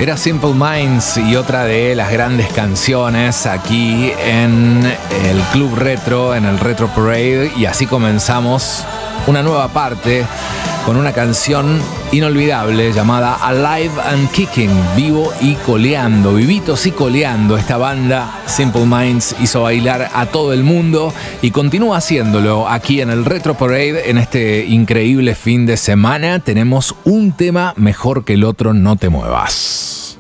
Era Simple Minds y otra de las grandes canciones aquí en el Club Retro, en el Retro Parade. Y así comenzamos una nueva parte con una canción inolvidable llamada Alive and Kicking, vivo y coleando, vivitos y coleando. Esta banda Simple Minds hizo bailar a todo el mundo y continúa haciéndolo aquí en el Retro Parade. En este increíble fin de semana tenemos un tema mejor que el otro, no te muevas.